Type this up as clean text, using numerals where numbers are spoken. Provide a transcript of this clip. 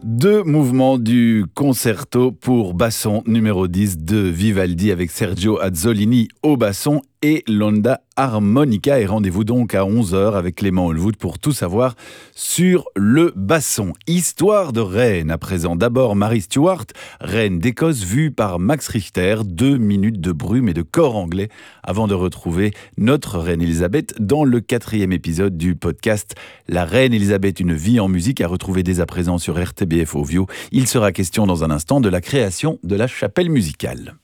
Deux mouvements du concerto pour basson numéro 10 de Vivaldi avec Sergio Azzolini au basson et l'Onda Harmonica. Et rendez-vous donc à 11h avec Clément Holwood pour tout savoir sur le basson. Histoire de reine à présent. D'abord Mary Stuart, reine d'Écosse vue par Max Richter. 2 minutes de brume et de cor anglais avant de retrouver notre reine Elisabeth dans le 4e épisode du podcast La reine Elisabeth, une vie en musique, à retrouver dès à présent sur RTBF Ovio. Il sera question dans un instant de la création de la chapelle musicale.